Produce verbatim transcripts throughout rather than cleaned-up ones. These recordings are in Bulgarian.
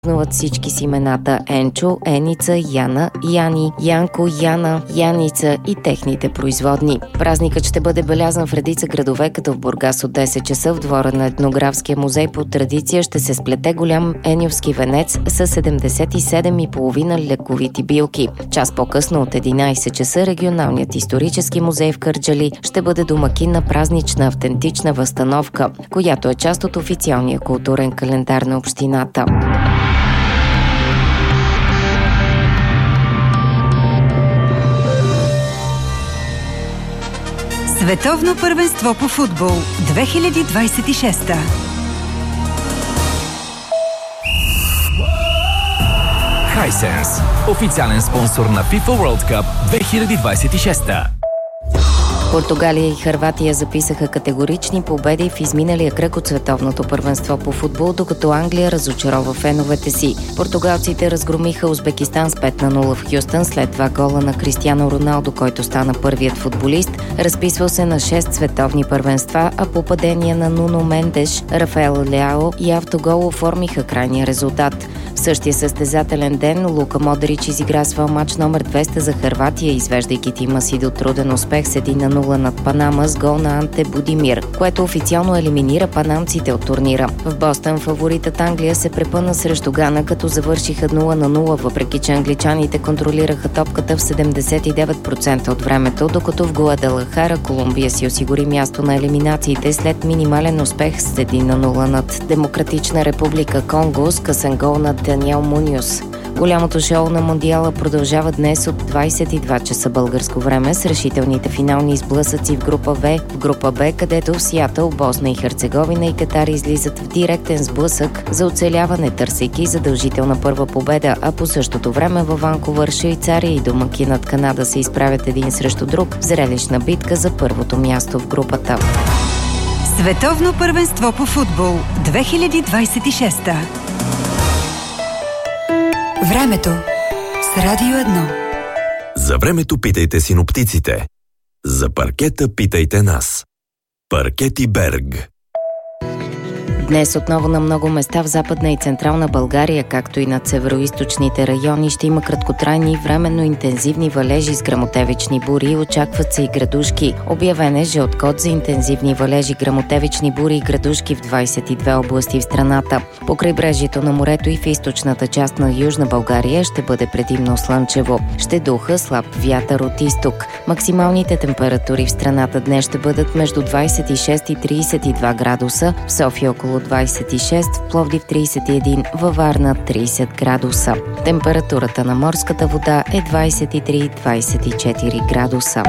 празнуват всички с имената Енчо, Еница, Яна, Яни, Янко, Яна, Яница и техните производни. Празникът ще бъде белязан в редица градове, като в Бургас от десет часа в двора на Етнографския музей по традиция ще се сплете голям еньовски венец с седемдесет и седем и половина лековити билки. Час по-късно от единайсет часа регионалният исторически музей в Кърджали ще бъде домакин на празнична автентична възстановка, която е част от официалния културен календар на общината. Световно първенство по футбол две хиляди двайсет и шеста. Hisense, официален спонсор на FIFA World Cup две хиляди двайсет и шеста. Португалия и Хърватия записаха категорични победи в изминалия кръг от световното първенство по футбол, докато Англия разочарова феновете си. Португалците разгромиха Узбекистан с пет на нула в Хюстън след два гола на Кристиано Роналдо, който стана първият футболист, разписвал се на шест световни първенства, а попадения на Нуно Мендеш, Рафаел Ляо и автогол оформиха крайния резултат. В същия състезателен ден Лука Модрич изигра своя мач номер двеста за Хърватия, извеждайки тима си до труден успех с един на нула над Панама с гол на Анте Будимир, което официално елиминира панамците от турнира. В Бостън фаворитът Англия се препъна срещу Гана, като завършиха нула на нула, въпреки че англичаните контролираха топката в седемдесет и девет процента от времето, докато в Гуадалахара Колумбия си осигури място на елиминациите след минимален успех с един на нула над Демократична република Конго с късен гол на Даниел Муньос. Голямото шоу на Мондиала продължава днес от двайсет и два часа българско време с решителните финални сблъсъци в група В, в група Б, където в Сиатъл, Босна и Херцеговина и Катар излизат в директен сблъсък за оцеляване, търсейки задължителна първа победа, а по същото време във Ванкувър, Швейцария и домакинът Канада се изправят един срещу друг в зрелищна битка за първото място в групата. Световно първенство по футбол две хиляди двайсет и шеста. Времето с Радио едно. За времето питайте синоптиците. За паркета питайте нас. Паркети Берг. Днес отново на много места в Западна и Централна България, както и над североизточните райони, ще има краткотрайни временно интензивни валежи с гръмотевични бури, очакват се и градушки. Обявен е жълт код за интензивни валежи, гръмотевични бури и градушки в двайсет и две области в страната. По крайбрежието на морето и в източната част на Южна България ще бъде предимно слънчево. Ще духа слаб вятър от изток. Максималните температури в страната днес ще бъдат между двайсет и шест и трийсет и два градуса, в София около двайсет и шест, в Пловдив трийсет и един, във Варна трийсет градуса. Температурата на морската вода е двайсет и три до двайсет и четири градуса.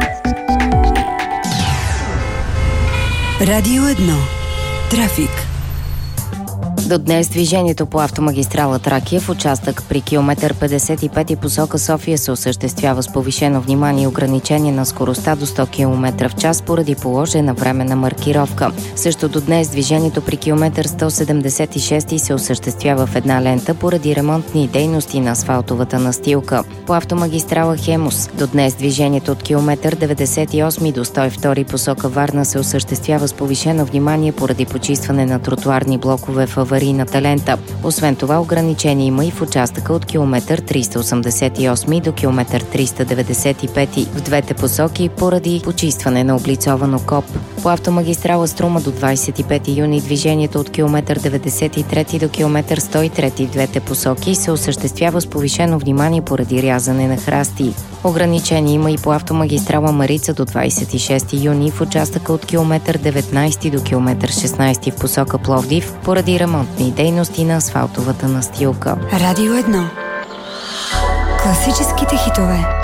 Радио едно. Трафик. До днес движението по автомагистрала Тракия в участък при километър петдесет и пет и посока София се осъществява с повишено внимание и ограничение на скоростта до сто километра в час поради положена временна маркировка. Също до днес движението при километър сто седемдесет и шест се осъществява в една лента поради ремонтни дейности на асфалтовата настилка. По автомагистрала Хемус до днес движението от километър деветдесет и осем до сто и втора посока Варна се осъществява с повишено внимание поради почистване на тротуарни блокове в аварийната лента. Освен това, ограничение има и в участъка от километър триста осемдесет и осем до километър триста деветдесет и пет в двете посоки поради почистване на облицовано коп. По автомагистрала Струма до двайсет и пети юни движението от километър деветдесет и три до километър сто и три в двете посоки се осъществява с повишено внимание поради рязане на храсти. Ограничение има и по автомагистрала Марица до двайсет и шести юни в участъка от километър деветнайсети до километър шестнайсети в посока Пловдив поради ремонтни дейности на асфалтовата настилка. Радио едно. Класическите хитове.